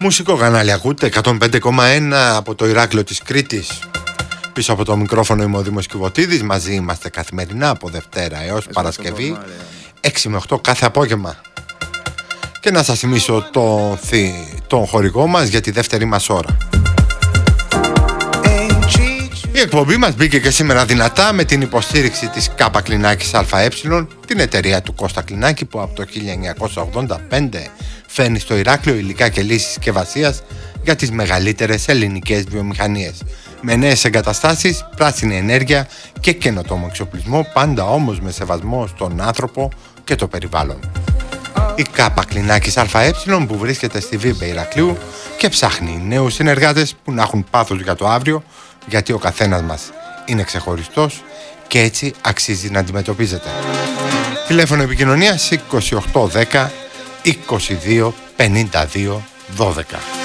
Μουσικό κανάλι ακούτε, 105,1 από το Ηράκλειο της Κρήτης. Πίσω από το μικρόφωνο είμαι ο Δήμος Κιβωτίδης. Μαζί είμαστε καθημερινά από Δευτέρα έως Παρασκευή 6 με 8 κάθε απόγευμα. Και να σας θυμίσω τον χορηγό μας για τη δεύτερη μας ώρα. Η εκπομπή μας μπήκε και σήμερα δυνατά με την υποστήριξη της ΚΑΠΑ Κλινάκης ΑΕ, την εταιρεία του Κώστα Κλινάκη, που από το 1985 φέρνει στο Ηράκλειο υλικά και λύσεις συσκευασίας για τις μεγαλύτερες ελληνικές βιομηχανίες, με νέες εγκαταστάσεις, πράσινη ενέργεια και καινοτόμο εξοπλισμό, πάντα όμως με σεβασμό στον άνθρωπο και το περιβάλλον. Η ΚΑΠΑ Κλινάκης ΑΕ, που βρίσκεται στη Βίμπε Ηρακλείου και ψάχνει νέους συνεργάτες που να έχουν πάθος για το αύριο, γιατί ο καθένας μας είναι ξεχωριστός και έτσι αξίζει να αντιμετωπίζεται. Τηλέφωνο επικοινωνίας 2810 22 52 12.